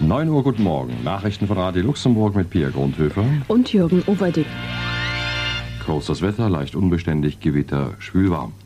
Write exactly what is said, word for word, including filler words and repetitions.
neun Uhr, guten Morgen. Nachrichten von Radio Luxemburg mit Pia Grundhöfer und Jürgen Overdick. Kurz das Wetter, leicht unbeständig, Gewitter, schwülwarm.